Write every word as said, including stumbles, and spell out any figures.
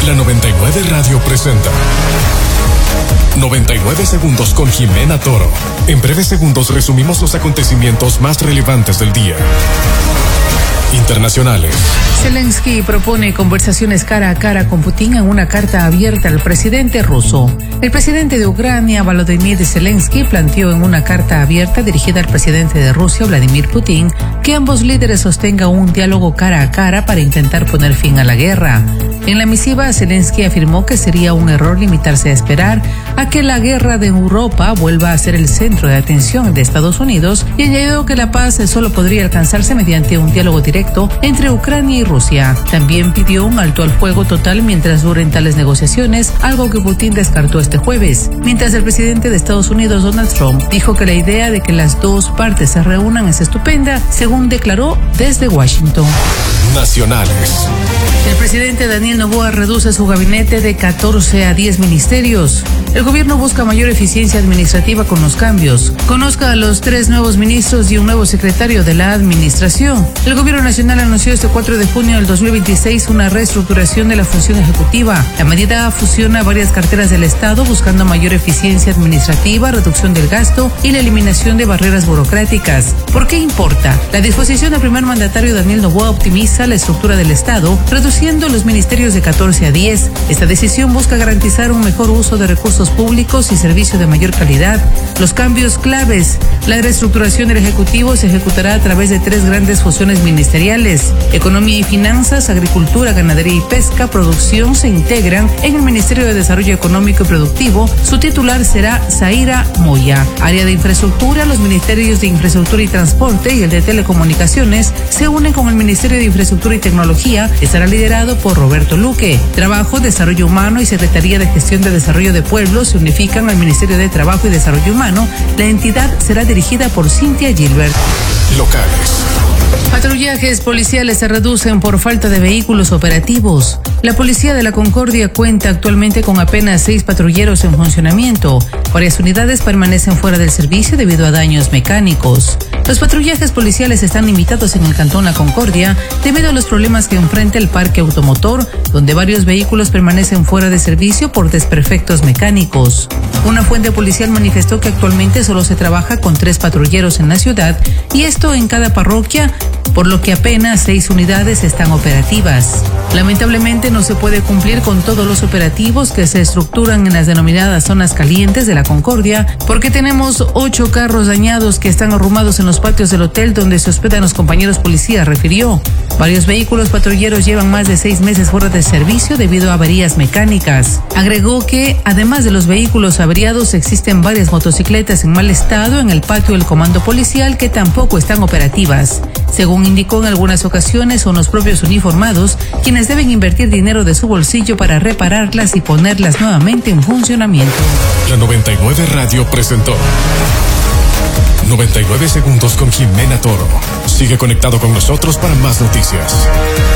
La noventa y nueve Radio presenta noventa y nueve segundos con Jimena Toro. En breves segundos resumimos los acontecimientos más relevantes del día. Internacionales. Zelensky propone conversaciones cara a cara con Putin en una carta abierta al presidente ruso. El presidente de Ucrania, Volodymyr Zelensky, planteó en una carta abierta dirigida al presidente de Rusia, Vladimir Putin, que ambos líderes sostengan un diálogo cara a cara para intentar poner fin a la guerra. En la misiva, Zelensky afirmó que sería un error limitarse a esperar a que la guerra de Europa vuelva a ser el centro de atención de Estados Unidos y añadió que la paz solo podría alcanzarse mediante un diálogo directo entre Ucrania y Rusia. También pidió un alto al fuego total mientras duren tales negociaciones, algo que Putin descartó este jueves. Mientras el presidente de Estados Unidos, Donald Trump, dijo que la idea de que las dos partes se reúnan es estupenda, según declaró desde Washington. Nacionales. El presidente Daniel Noboa reduce su gabinete de catorce a diez ministerios. El gobierno busca mayor eficiencia administrativa con los cambios. Conozca a los tres nuevos ministros y un nuevo secretario de la administración. El gobierno nacional anunció este cuatro de junio del dos mil veintiséis una reestructuración de la función ejecutiva. La medida fusiona varias carteras del Estado buscando mayor eficiencia administrativa, reducción del gasto y la eliminación de barreras burocráticas. ¿Por qué importa? La disposición del primer mandatario Daniel Noboa optimiza la estructura del Estado, reduciendo los ministerios de catorce a diez. Esta decisión busca garantizar un mejor uso de recursos públicos y servicio de mayor calidad. Los cambios claves. La reestructuración del Ejecutivo se ejecutará a través de tres grandes fusiones ministeriales. Economía y finanzas, agricultura, ganadería y pesca, producción se integran en el Ministerio de Desarrollo Económico y Productivo. Su titular será Zaira Moya. Área de infraestructura, los ministerios de Infraestructura y Transporte y el de Telecomunicaciones se unen con el Ministerio de Infraestructura y Tecnología. Estará liderado por Roberto Luque. Trabajo, Desarrollo Humano y Secretaría de Gestión de Desarrollo de Pueblos se unifican al Ministerio de Trabajo y Desarrollo Humano. La entidad será dirigida por Cynthia Gilbert. Locales. Patrullajes policiales se reducen por falta de vehículos operativos. La Policía de la Concordia cuenta actualmente con apenas seis patrulleros en funcionamiento. Varias unidades permanecen fuera del servicio debido a daños mecánicos. Los patrullajes policiales están limitados en el Cantón La Concordia debido a los problemas que enfrenta el parque automotor, donde varios vehículos permanecen fuera de servicio por desperfectos mecánicos. Una fuente policial manifestó que actualmente solo se trabaja con tres patrulleros en la ciudad y esto en cada parroquia, por lo que apenas seis unidades están operativas. Lamentablemente no se puede cumplir con todos los operativos que se estructuran en las denominadas zonas calientes de La Concordia, porque tenemos ocho carros dañados que están arrumados en los patios del hotel donde se hospedan los compañeros policías, refirió. Varios vehículos patrulleros llevan más de seis meses fuera de servicio debido a averías mecánicas. Agregó que, además de los vehículos averiados, existen varias motocicletas en mal estado en el patio del comando policial que tampoco están operativas. Según indicó, en algunas ocasiones son los propios uniformados quienes deben invertir dinero de su bolsillo para repararlas y ponerlas nuevamente en funcionamiento. La noventa y nueve Radio presentó noventa y nueve segundos con Jimena Toro. Sigue conectado con nosotros para más noticias.